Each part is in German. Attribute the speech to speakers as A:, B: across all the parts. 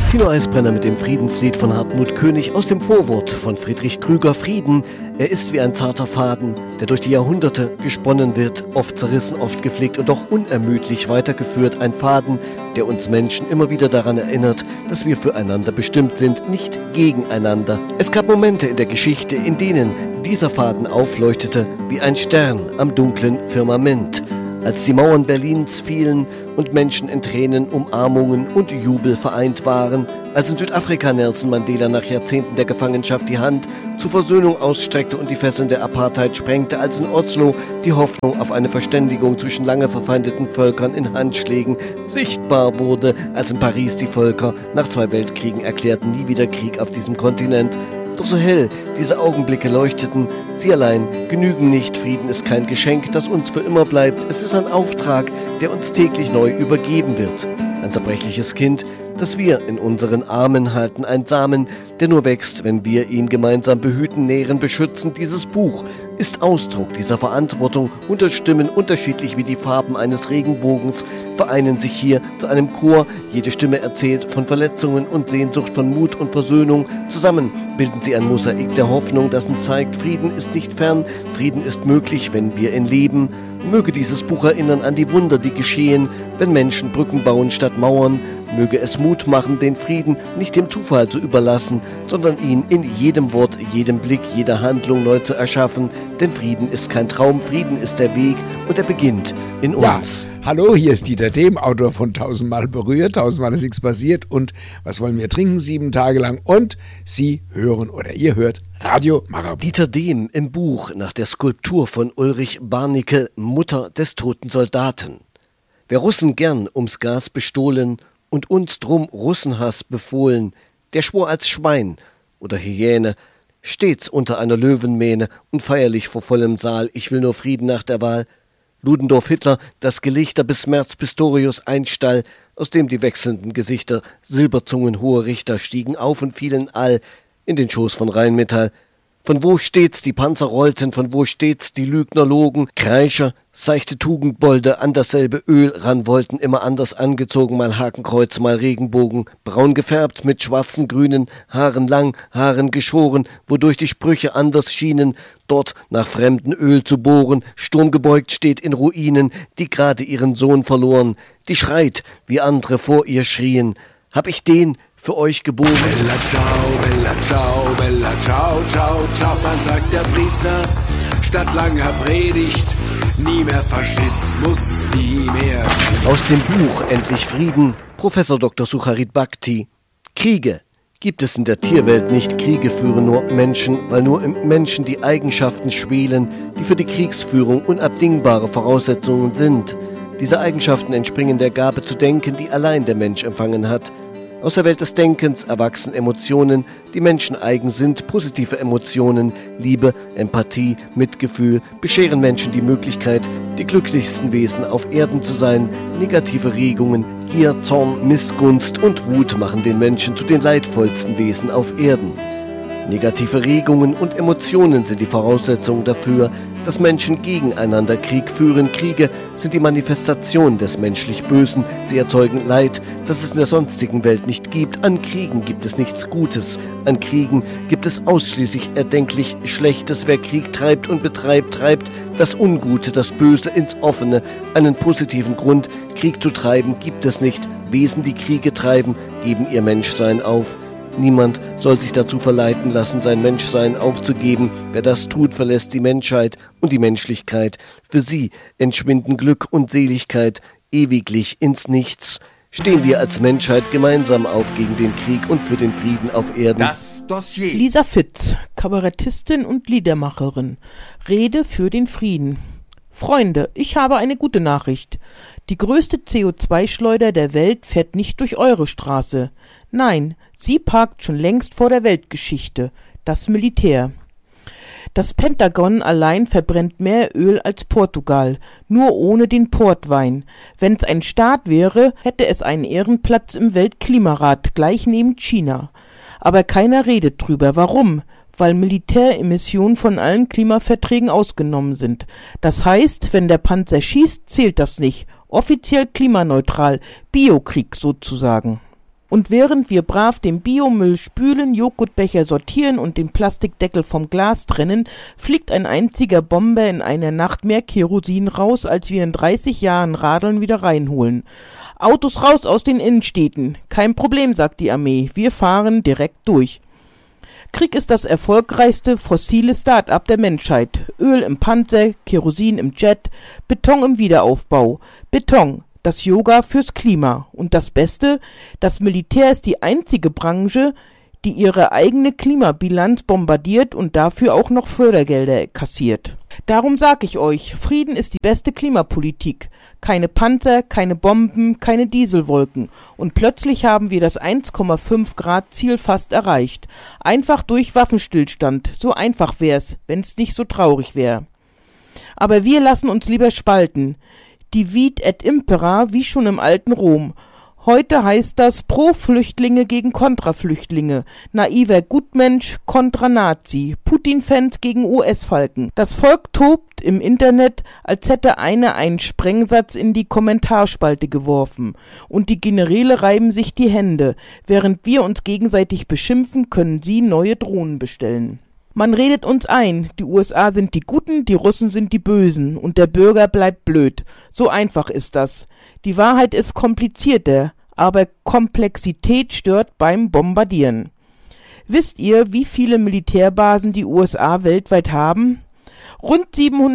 A: Tino Eisbrenner mit dem Friedenslied von Hartmut König aus dem Vorwort von Friedrich Krüger. Frieden, er ist wie ein zarter Faden, der durch die Jahrhunderte gesponnen wird, oft zerrissen, oft gepflegt und doch unermüdlich weitergeführt. Ein Faden, der uns Menschen immer wieder daran erinnert, dass wir füreinander bestimmt sind, nicht gegeneinander. Es gab Momente in der Geschichte, in denen dieser Faden aufleuchtete wie ein Stern am dunklen Firmament. Als die Mauern Berlins fielen und Menschen in Tränen, Umarmungen und Jubel vereint waren, als in Südafrika Nelson Mandela nach Jahrzehnten der Gefangenschaft die Hand zur Versöhnung ausstreckte und die Fesseln der Apartheid sprengte, als in Oslo die Hoffnung auf eine Verständigung zwischen lange verfeindeten Völkern in Handschlägen sichtbar wurde, als in Paris die Völker nach 2 Weltkriegen erklärten, nie wieder Krieg auf diesem Kontinent. Doch so hell diese Augenblicke leuchteten, sie allein genügen nicht. Frieden ist kein Geschenk, das uns für immer bleibt. Es ist ein Auftrag, der uns täglich neu übergeben wird. Ein zerbrechliches Kind, das wir in unseren Armen halten. Ein Samen, der nur wächst, wenn wir ihn gemeinsam behüten, nähren, beschützen. Dieses Buch ist Ausdruck dieser Verantwortung. 100 Stimmen, unterschiedlich wie die Farben eines Regenbogens, vereinen sich hier zu einem Chor. Jede Stimme erzählt von Verletzungen und Sehnsucht, von Mut und Versöhnung. Zusammen bilden sie ein Mosaik der Hoffnung, das uns zeigt, Frieden ist nicht fern, Frieden ist möglich, wenn wir ihn leben. Möge dieses Buch erinnern an die Wunder, die geschehen, wenn Menschen Brücken bauen statt Mauern. Möge es Mut machen, den Frieden nicht dem Zufall zu überlassen, sondern ihn in jedem Wort, jedem Blick, jeder Handlung neu zu erschaffen. Denn Frieden ist kein Traum, Frieden ist der Weg und er beginnt in uns.
B: Ja, hallo, hier ist Dieter Dehm, Autor von 1000-mal berührt, 1000-mal ist nichts passiert und was wollen wir trinken 7 Tage lang und Sie hören oder ihr hört Radio Marabout.
A: Dieter Dehm im Buch nach der Skulptur von Ulrich Barnickel, Mutter des toten Soldaten. Wer Russen gern ums Gas bestohlen und uns drum Russenhass befohlen, der schwor als Schwein oder Hyäne, stets unter einer Löwenmähne und feierlich vor vollem Saal, ich will nur Frieden nach der Wahl. Ludendorff, Hitler, das Gelichter bis Merz, Pistorius, ein Stall, aus dem die wechselnden Gesichter, Silberzungen, hohe Richter stiegen auf und fielen all in den Schoß von Rheinmetall. Von wo stets die Panzer rollten, von wo stets die Lügner logen, Kreischer, seichte Tugendbolde an dasselbe Öl ran wollten, immer anders angezogen, mal Hakenkreuz, mal Regenbogen, braun gefärbt mit schwarzen, grünen Haaren lang, Haaren geschoren, wodurch die Sprüche anders schienen, dort nach fremden Öl zu bohren, sturmgebeugt steht in Ruinen, die gerade ihren Sohn verloren, die schreit, wie andere vor ihr schrien, hab ich den für euch geboren.
C: Bella ciao, ciao, ciao, dann sagt der Priester, statt langer Predigt, nie mehr Faschismus, nie mehr Krieg.
A: Aus dem Buch Endlich Frieden, Professor Dr. Sucharit Bhakti. Kriege gibt es in der Tierwelt nicht. Kriege führen nur Menschen, weil nur im Menschen die Eigenschaften schwelen, die für die Kriegsführung unabdingbare Voraussetzungen sind. Diese Eigenschaften entspringen der Gabe zu denken, die allein der Mensch empfangen hat. Aus der Welt des Denkens erwachsen Emotionen, die Menschen eigen sind, positive Emotionen, Liebe, Empathie, Mitgefühl, bescheren Menschen die Möglichkeit, die glücklichsten Wesen auf Erden zu sein. Negative Regungen, Gier, Zorn, Missgunst und Wut machen den Menschen zu den leidvollsten Wesen auf Erden. Negative Regungen und Emotionen sind die Voraussetzungen dafür, dass Menschen gegeneinander Krieg führen. Kriege sind die Manifestation des menschlich Bösen. Sie erzeugen Leid, das es in der sonstigen Welt nicht gibt. An Kriegen gibt es nichts Gutes. An Kriegen gibt es ausschließlich erdenklich Schlechtes. Wer Krieg treibt und betreibt, treibt das Ungute, das Böse ins Offene. Einen positiven Grund, Krieg zu treiben, gibt es nicht. Wesen, die Kriege treiben, geben ihr Menschsein auf. Niemand soll sich dazu verleiten lassen, sein Menschsein aufzugeben. Wer das tut, verlässt die Menschheit und die Menschlichkeit. Für sie entschwinden Glück und Seligkeit ewiglich ins Nichts. Stehen wir als Menschheit gemeinsam auf gegen den Krieg und für den Frieden auf Erden.
D: Das Dossier.
E: Lisa Fitz, Kabarettistin und Liedermacherin. Rede für den Frieden. Freunde, ich habe eine gute Nachricht. Die größte CO2-Schleuder der Welt fährt nicht durch eure Straße. Nein, sie parkt schon längst vor der Weltgeschichte, das Militär. Das Pentagon allein verbrennt mehr Öl als Portugal, nur ohne den Portwein. Wenn's ein Staat wäre, hätte es einen Ehrenplatz im Weltklimarat, gleich neben China. Aber keiner redet drüber. Warum? Weil Militäremissionen von allen Klimaverträgen ausgenommen sind. Das heißt, wenn der Panzer schießt, zählt das nicht. Offiziell klimaneutral, Biokrieg sozusagen. Und während wir brav den Biomüll spülen, Joghurtbecher sortieren und den Plastikdeckel vom Glas trennen, fliegt ein einziger Bomber in einer Nacht mehr Kerosin raus, als wir in 30 Jahren Radeln wieder reinholen. Autos raus aus den Innenstädten. Kein Problem, sagt die Armee. Wir fahren direkt durch. Krieg ist das erfolgreichste fossile Start-up der Menschheit. Öl im Panzer, Kerosin im Jet, Beton im Wiederaufbau. Beton, das Yoga fürs Klima. Und das Beste, das Militär ist die einzige Branche, die ihre eigene Klimabilanz bombardiert und dafür auch noch Fördergelder kassiert. Darum sag ich euch, Frieden ist die beste Klimapolitik. Keine Panzer, keine Bomben, keine Dieselwolken. Und plötzlich haben wir das 1,5 Grad Ziel fast erreicht. Einfach durch Waffenstillstand. So einfach wär's, wenn's nicht so traurig wär. Aber wir lassen uns lieber spalten. Divide et impera, wie schon im alten Rom. Heute heißt das Pro-Flüchtlinge gegen Kontra-Flüchtlinge, naiver Gutmensch kontra Nazi, Putin-Fans gegen US-Falken. Das Volk tobt im Internet, als hätte einer einen Sprengsatz in die Kommentarspalte geworfen. Und die Generäle reiben sich die Hände. Während wir uns gegenseitig beschimpfen, können sie neue Drohnen bestellen. Man redet uns ein, die USA sind die Guten, die Russen sind die Bösen und der Bürger bleibt blöd. So einfach ist das. Die Wahrheit ist komplizierter, aber Komplexität stört beim Bombardieren. Wisst ihr, wie viele Militärbasen die USA weltweit haben? Rund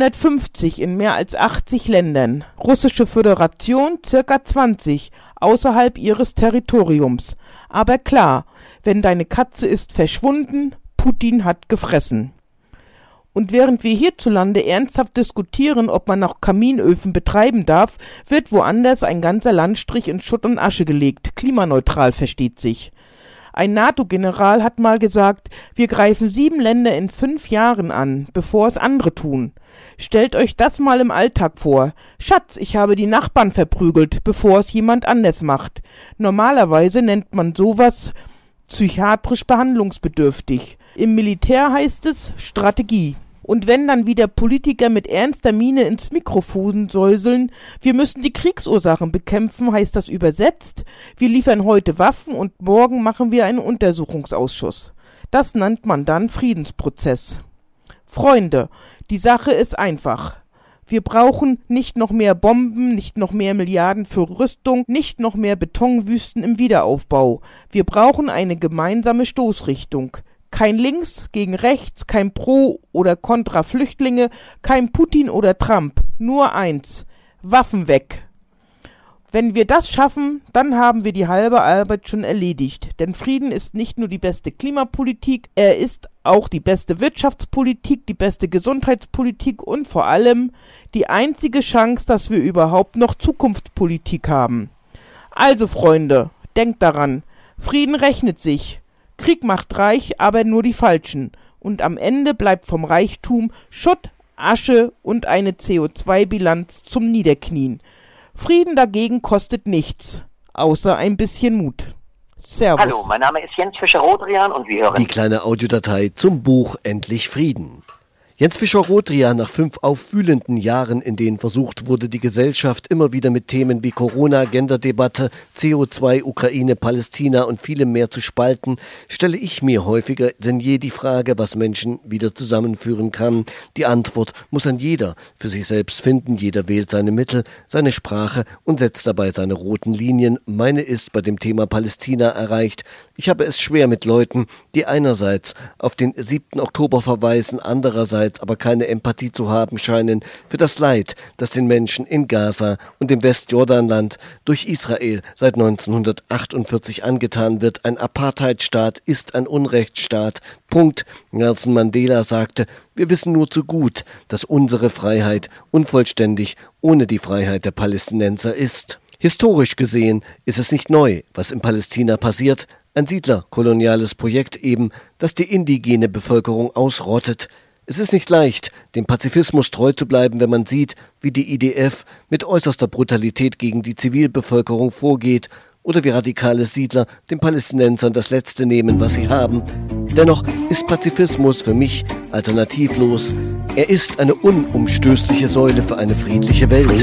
E: 750 in mehr als 80 Ländern. Russische Föderation circa 20 außerhalb ihres Territoriums. Aber klar, wenn deine Katze ist verschwunden, Putin hat gefressen. Und während wir hierzulande ernsthaft diskutieren, ob man noch Kaminöfen betreiben darf, wird woanders ein ganzer Landstrich in Schutt und Asche gelegt. Klimaneutral, versteht sich. Ein NATO-General hat mal gesagt, wir greifen 7 Länder in 5 Jahren an, bevor es andere tun. Stellt euch das mal im Alltag vor. Schatz, ich habe die Nachbarn verprügelt, bevor es jemand anders macht. Normalerweise nennt man sowas psychiatrisch behandlungsbedürftig. Im Militär heißt es Strategie. Und wenn dann wieder Politiker mit ernster Miene ins Mikrofon säuseln, wir müssen die Kriegsursachen bekämpfen, heißt das übersetzt, wir liefern heute Waffen und morgen machen wir einen Untersuchungsausschuss. Das nennt man dann Friedensprozess. Freunde, die Sache ist einfach. Wir brauchen nicht noch mehr Bomben, nicht noch mehr Milliarden für Rüstung, nicht noch mehr Betonwüsten im Wiederaufbau. Wir brauchen eine gemeinsame Stoßrichtung. Kein Links gegen Rechts, kein Pro- oder Kontra-Flüchtlinge, kein Putin oder Trump. Nur eins: Waffen weg. Wenn wir das schaffen, dann haben wir die halbe Arbeit schon erledigt. Denn Frieden ist nicht nur die beste Klimapolitik, er ist auch die beste Wirtschaftspolitik, die beste Gesundheitspolitik und vor allem die einzige Chance, dass wir überhaupt noch Zukunftspolitik haben. Also Freunde, denkt daran, Frieden rechnet sich. Krieg macht reich, aber nur die Falschen. Und am Ende bleibt vom Reichtum Schutt, Asche und eine CO2-Bilanz zum Niederknien. Frieden dagegen kostet nichts, außer ein bisschen Mut. Servus.
D: Hallo, mein Name ist Jens Fischer-Rodrian und wir hören
A: Die kleine Audiodatei zum Buch Endlich Frieden. Jens Fischer-Rodrian nach 5 aufwühlenden Jahren, in denen versucht wurde, die Gesellschaft immer wieder mit Themen wie Corona, Genderdebatte, CO2, Ukraine, Palästina und vielem mehr zu spalten, stelle ich mir häufiger denn je die Frage, was Menschen wieder zusammenführen kann. Die Antwort muss ein jeder für sich selbst finden. Jeder wählt seine Mittel, seine Sprache und setzt dabei seine roten Linien. Meine ist bei dem Thema Palästina erreicht. Ich habe es schwer mit Leuten, die einerseits auf den 7. Oktober verweisen, andererseits aber keine Empathie zu haben scheinen für das Leid, das den Menschen in Gaza und im Westjordanland durch Israel seit 1948 angetan wird. Ein Apartheidstaat ist ein Unrechtsstaat. Punkt. Nelson Mandela sagte, wir wissen nur zu gut, dass unsere Freiheit unvollständig ohne die Freiheit der Palästinenser ist. Historisch gesehen ist es nicht neu, was in Palästina passiert. Ein siedlerkoloniales Projekt eben, das die indigene Bevölkerung ausrottet. Es ist nicht leicht, dem Pazifismus treu zu bleiben, wenn man sieht, wie die IDF mit äußerster Brutalität gegen die Zivilbevölkerung vorgeht oder wie radikale Siedler den Palästinensern das Letzte nehmen, was sie haben. Dennoch ist Pazifismus für mich alternativlos. Er ist eine unumstößliche Säule für eine friedliche Welt.